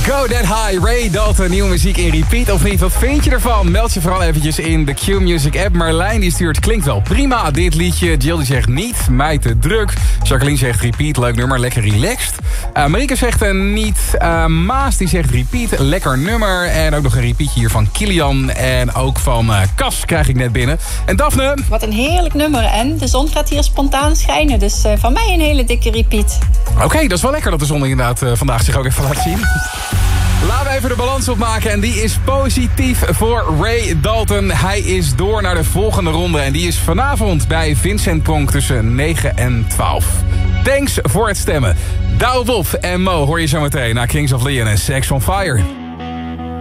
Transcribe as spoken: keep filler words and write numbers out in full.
Go That High, Ray Dalton, nieuwe muziek in repeat of niet? Wat vind je ervan? Meld je vooral eventjes in de Q-Music app. Marlijn die stuurt, klinkt wel prima dit liedje. Jill die zegt niet, mij te druk. Jacqueline zegt repeat, leuk nummer, lekker relaxed. Uh, Marieke zegt uh, niet. Uh, Maas die zegt repeat, lekker nummer. En ook nog een repeatje hier van Kilian. En ook van uh, Cas krijg ik net binnen. En Daphne? Wat een heerlijk nummer. En de zon gaat hier spontaan schijnen. Dus uh, van mij een hele dikke repeat. Oké, okay, dat is wel lekker dat de zon inderdaad uh, vandaag zich ook even laat zien. Laten we even de balans opmaken en die is positief voor Ray Dalton. Hij is door naar de volgende ronde en die is vanavond bij Vincent Pronk tussen negen en twaalf. Thanks voor het stemmen. Douwe Bob en Mo hoor je zo meteen naar Kings of Leon en Sex on Fire.